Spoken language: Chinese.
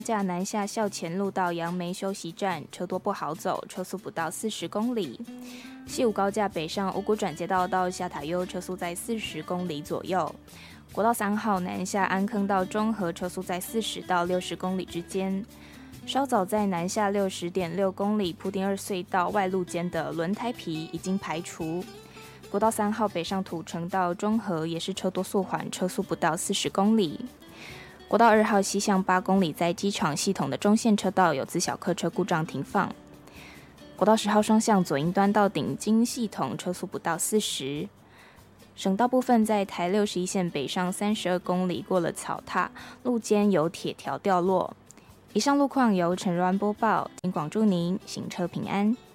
架南下校前路到杨梅休息站，车多不好走，车速不到40公里。西武高架北上五股转接道到下塔悠，车速在40公里左右。国道3号南下安坑到中和，车速在40到60公里之间。稍早在南下60.6公里铺丁2隧道外路间的轮胎皮已经排除。国道3号北上土城到中和也是车多速缓，车速不到40公里。国道2号西向8公里，在机场系统的中线车道有自小客车故障停放。国道10号双向左营端到顶金系统车速不到40。省道部分在台61线北上32公里，过了草踏，路肩有铁条掉落。以上路况由陈如安播报，请广祝您行车平安。